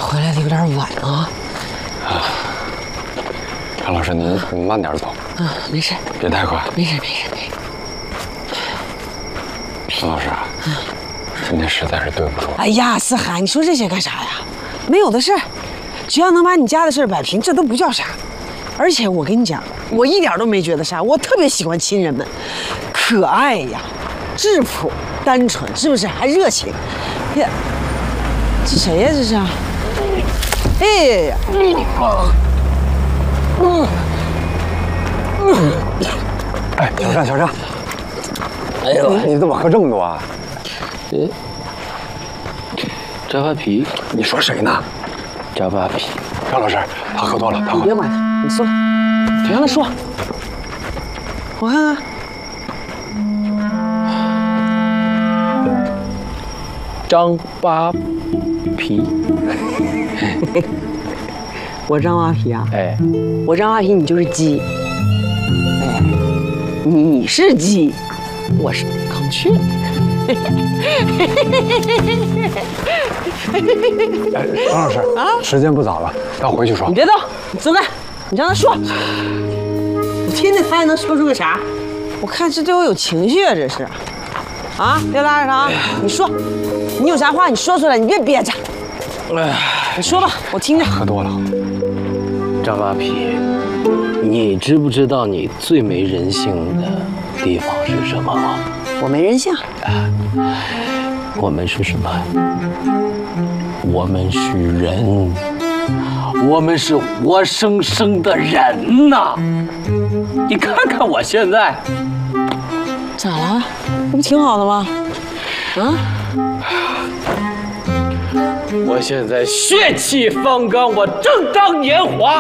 回来的有点晚啊。 张老师，您慢点走。 没事。 别太快。 没事。 沈老师啊，今天实在是对不住。 哎呀，思涵，你说这些干啥呀？没有的事儿，只要能把你家的事儿摆平，这都不叫啥。而且我跟你讲，我一点都没觉得啥，我特别喜欢亲人们，可爱呀，质朴、单纯，是不是？还热情。呀，这谁呀？这是？哎呀！ 哎，小张， 哎呦， 你怎么喝这么多啊？ 扎巴皮， 你说谁呢？ 扎巴皮。 张老师，他喝多了，他喝。 别管他，你说，你让他说。我看看。 张巴皮。 我张扒皮啊！ 哎， 我张扒皮，你就是鸡。哎，你是鸡，我是孔雀。 张老师啊，时间不早了，要回去说。 你别动，你走开，你让他说。我听听他还能说出个啥？我看这对我有情绪啊，这是。啊，别拉着他啊！你说，你有啥话你说出来，你别憋着。你说吧，我听着。 喝多了。 张巴皮，你知不知道你最没人性的地方是什么吗？ 我没人性。 我们是什么？我们是人，我们是活生生的人呐！你看看我现在， 咋了？这不挺好的吗？啊？ 我现在血气方刚，我正当年华。